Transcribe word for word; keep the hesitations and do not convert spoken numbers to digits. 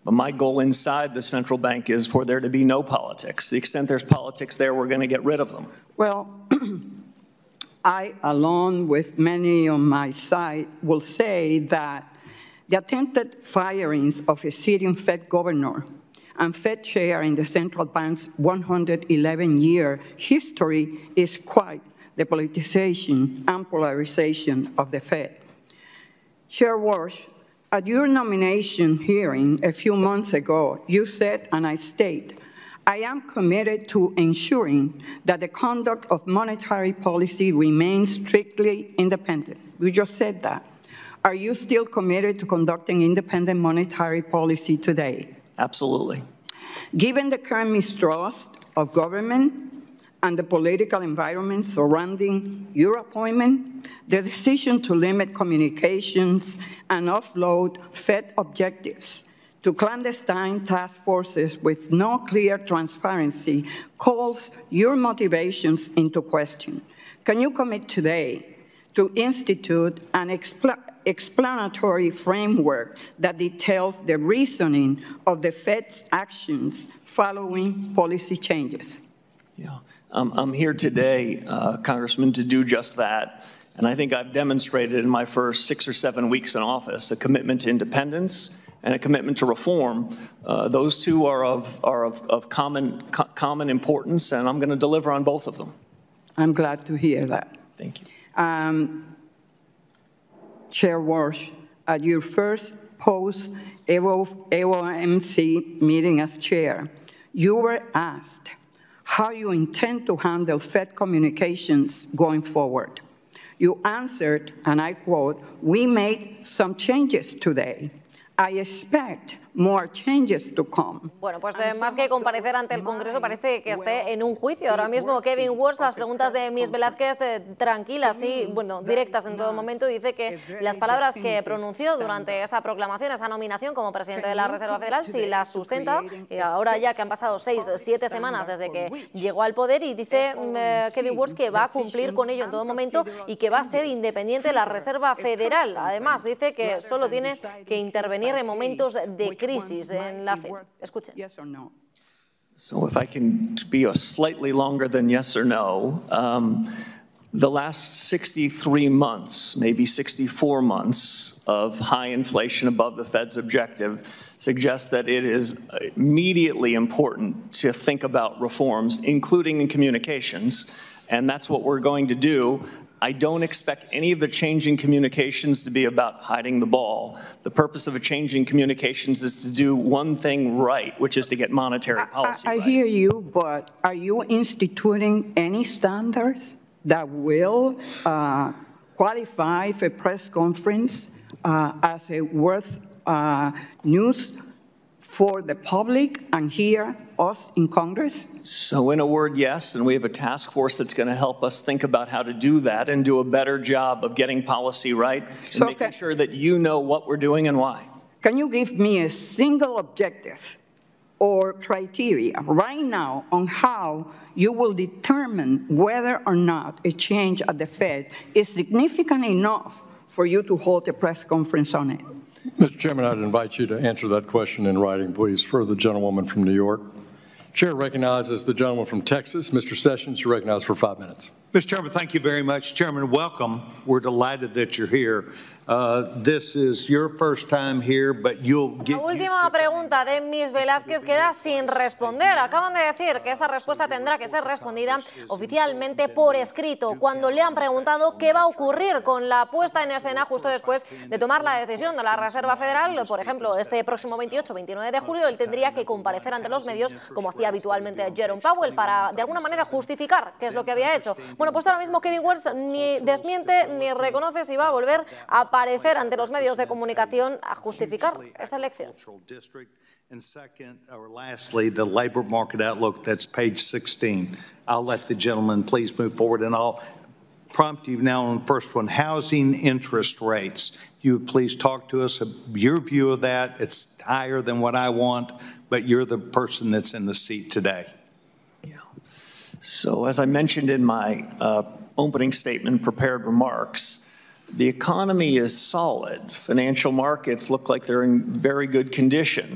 But my goal inside the central bank is for there to be no politics. To the extent there's politics there, we're going to get rid of them. Well, I, along with many on my side, will say that the attempted firings of a sitting Fed governor and Fed chair in the central bank's one hundred eleven year history is quite the politicization and polarization of the Fed. Chair Walsh, at your nomination hearing a few months ago, you said, and I state, I am committed to ensuring that the conduct of monetary policy remains strictly independent. You just said that. Are you still committed to conducting independent monetary policy today? Absolutely. Given the current mistrust of government and the political environment surrounding your appointment, the decision to limit communications and offload Fed objectives to clandestine task forces with no clear transparency calls your motivations into question. Can you commit today to institute an expl- explanatory framework that details the reasoning of the Fed's actions following policy changes? Yeah, um, I'm here today, uh, Congressman, to do just that. And I think I've demonstrated in my first six or seven weeks in office a commitment to independence and a commitment to reform. Uh, those two are of, are of, of common, co common importance, and I'm going to deliver on both of them. I'm glad to hear that. Thank you. Um, Chair Walsh, at your first post-A O M C meeting as chair, you were asked how you intend to handle Fed communications going forward. You answered, and I quote, "We made some changes today. I expect more changes to come." Bueno, pues eh, más que comparecer ante el Congreso, parece que esté en un juicio. Ahora mismo Kevin Walsh, las preguntas de Miss Velázquez eh, tranquilas y, bueno, directas en todo momento. Dice que las palabras que pronunció durante esa proclamación, esa nominación como presidente de la Reserva Federal, si las sustenta, y ahora ya que han pasado seis, siete semanas desde que llegó al poder, y dice eh, Kevin Walsh que va a cumplir con ello en todo momento y que va a ser independiente de la Reserva Federal. Además, dice que solo tiene que intervenir en momentos de crisis en la Fed. Escuchen. So if I can be a slightly longer than yes or no, um, the last sixty-three months, maybe sixty-four months of high inflation above the Fed's objective suggests that it is immediately important to think about reforms, including in communications, and that's what we're going to do. I don't expect any of the changing communications to be about hiding the ball. The purpose of a change in communications is to do one thing right, which is to get monetary policy I, I, right. I hear you, but are you instituting any standards that will uh, qualify for a press conference uh, as a worth uh, news for the public and hear us in Congress? So in a word, yes, and we have a task force that's going to help us think about how to do that and do a better job of getting policy right and so making can, sure that you know what we're doing and why. Can you give me a single objective or criteria right now on how you will determine whether or not a change at the Fed is significant enough for you to hold a press conference on it? Mister Chairman, I'd invite you to answer that question in writing, please, for the gentlewoman from New York. Chair recognizes the gentleman from Texas. Mister Sessions, you're recognized for five minutes. Mister Chairman, thank you very much. Chairman, welcome. We're delighted that you're here. Uh, this is your first time here, but you'll get La última pregunta de Miss Velázquez queda sin responder. Acaban de decir que esa respuesta tendrá que ser respondida oficialmente por escrito, cuando le han preguntado qué va a ocurrir con la puesta en escena justo después de tomar la decisión de la Reserva Federal. Por ejemplo, este próximo veintiocho veintinueve de julio, él tendría que comparecer ante los medios, como hacía habitualmente Jerome Powell, para de alguna manera justificar qué es lo que había hecho. Bueno, pues ahora mismo Kevin Walsh ni desmiente ni reconoce si va a volver a aparecer ante los medios de comunicación a justificar esa elección. And second, or lastly, the labor market outlook, that's page sixteen. I'll let the gentleman please move forward, and I'll prompt you now on the first one, housing interest rates. You would please talk to us, your view of that. It's higher than what I want, but you're the person that's in the seat today. Yeah. So as I mentioned in my uh, opening statement, prepared remarks, the economy is solid. Financial markets look like they're in very good condition.